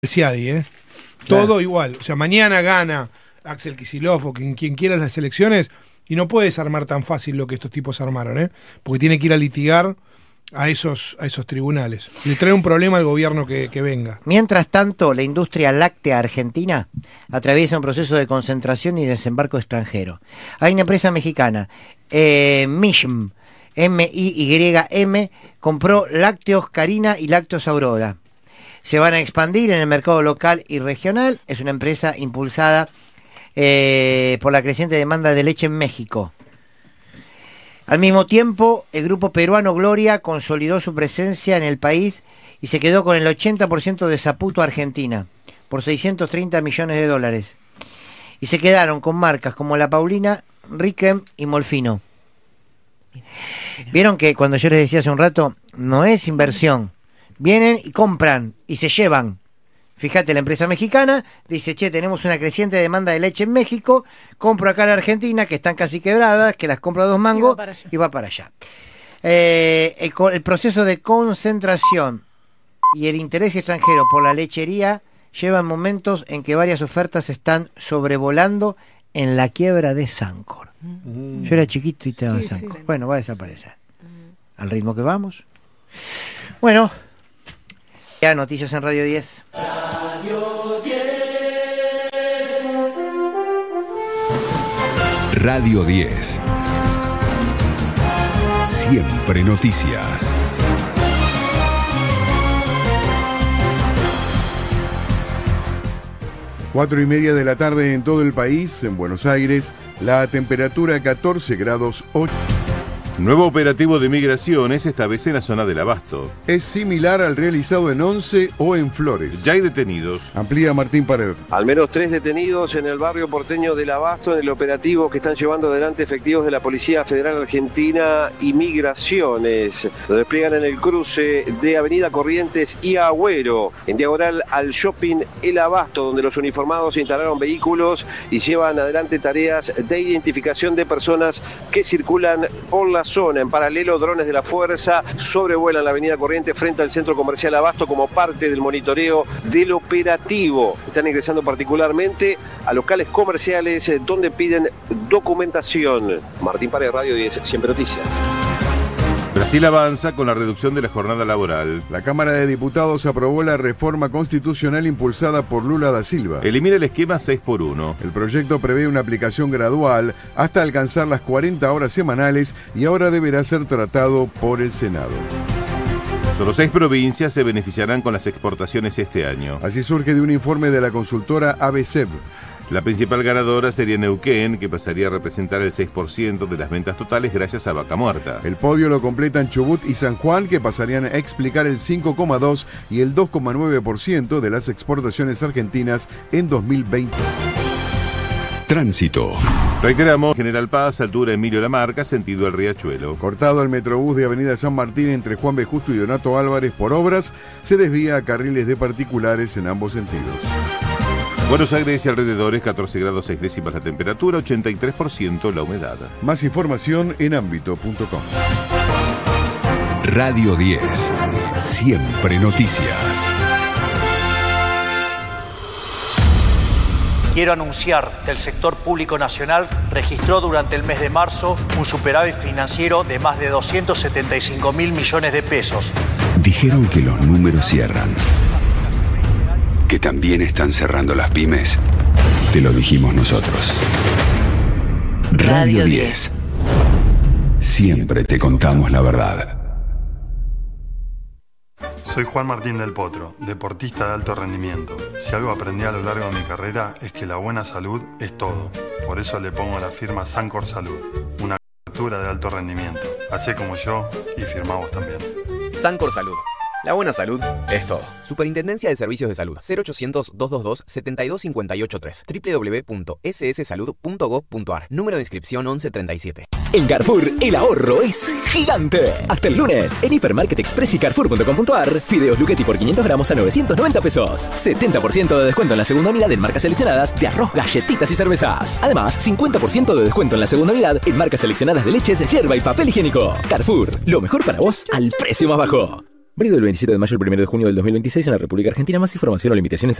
Siadi, Claro. Todo igual. O sea, mañana gana Axel Kicillof o quien quiera las elecciones y no puede desarmar tan fácil lo que estos tipos armaron, porque tiene que ir a litigar a esos tribunales. Le trae un problema al gobierno que venga. Mientras tanto, la industria láctea argentina atraviesa un proceso de concentración y desembarco extranjero. Hay una empresa mexicana, MIYM, M-I-Y-M, compró Lácteos Carina y Lácteos Aurora. Se van a expandir en el mercado local y regional. Es una empresa impulsada por la creciente demanda de leche en México. Al mismo tiempo, el grupo peruano Gloria consolidó su presencia en el país y se quedó con el 80% de Saputo Argentina, por $630 millones. Y se quedaron con marcas como La Paulina, Riquem y Molfino. Vieron que cuando yo les decía hace un rato, no es inversión. Vienen y compran y se llevan. Fíjate, la empresa mexicana dice, tenemos una creciente demanda de leche en México, compro acá a la Argentina, que están casi quebradas, que las compro a 2 mangos y va para allá. El proceso de concentración y el interés extranjero por la lechería llevan momentos en que varias ofertas están sobrevolando en la quiebra de Sancor. Yo era chiquito y estaba Sancor. Sí. Bueno, va a desaparecer. Al ritmo que vamos. Bueno, ya noticias en Radio 10. Radio 10. Siempre noticias. Cuatro y media de la tarde en todo el país. En Buenos Aires, la temperatura 14 grados 8. Nuevo operativo de migraciones, esta vez en la zona del Abasto. Es similar al realizado en Once o en Flores. Ya hay detenidos. Amplía Martín Pared. Al menos 3 detenidos en el barrio porteño del Abasto en el operativo que están llevando adelante efectivos de la Policía Federal Argentina y Migraciones. Lo despliegan en el cruce de Avenida Corrientes y Agüero, en diagonal al shopping El Abasto, donde los uniformados instalaron vehículos y llevan adelante tareas de identificación de personas que circulan por la zona. En paralelo, drones de la fuerza sobrevuelan la avenida Corrientes frente al centro comercial Abasto como parte del monitoreo del operativo. Están ingresando particularmente a locales comerciales donde piden documentación. Martín Paredes, Radio 10, Siempre Noticias. Brasil avanza con la reducción de la jornada laboral. La Cámara de Diputados aprobó la reforma constitucional impulsada por Lula da Silva. Elimina el esquema 6x1. El proyecto prevé una aplicación gradual hasta alcanzar las 40 horas semanales y ahora deberá ser tratado por el Senado. Solo 6 provincias se beneficiarán con las exportaciones este año. Así surge de un informe de la consultora ABCEB. La principal ganadora sería Neuquén, que pasaría a representar el 6% de las ventas totales gracias a Vaca Muerta. El podio lo completan Chubut y San Juan, que pasarían a explicar el 5,2% y el 2,9% de las exportaciones argentinas en 2020. Tránsito. Reiteramos, General Paz, altura Emilio Lamarca, sentido El Riachuelo. Cortado el Metrobús de Avenida San Martín entre Juan B. Justo y Donato Álvarez por obras, se desvía a carriles de particulares en ambos sentidos. Buenos Aires y alrededores, 14 grados 6 décimas la temperatura, 83% la humedad. Más información en ámbito.com. Radio 10. Siempre noticias. Quiero anunciar que el sector público nacional registró durante el mes de marzo un superávit financiero de más de 275.000 millones de pesos. Dijeron que los números cierran. Que también están cerrando las pymes. Te lo dijimos nosotros. Radio 10. Siempre te contamos la verdad. Soy Juan Martín del Potro, deportista de alto rendimiento. Si algo aprendí a lo largo de mi carrera es que la buena salud es todo. Por eso le pongo la firma Sancor Salud, una cobertura de alto rendimiento. Hacé como yo y firmá vos también. Sancor Salud. La buena salud es todo. Superintendencia de Servicios de Salud. 0800-222-72583. www.sssalud.gov.ar. Número de inscripción 1137. En Carrefour, el ahorro es gigante. Hasta el lunes, en Hipermarket Express y Carrefour.com.ar, fideos Luchetti por 500 gramos a 990 pesos. 70% de descuento en la segunda unidad en marcas seleccionadas de arroz, galletitas y cervezas. Además, 50% de descuento en la segunda unidad en marcas seleccionadas de leches, yerba y papel higiénico. Carrefour, lo mejor para vos al precio más bajo. Válido del 27 de mayo al 1 de junio del 2026 en la República Argentina. Más información o limitaciones